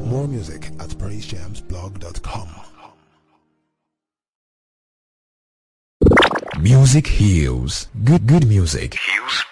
More music at praisejamsblog.com. Music heals. Good music heals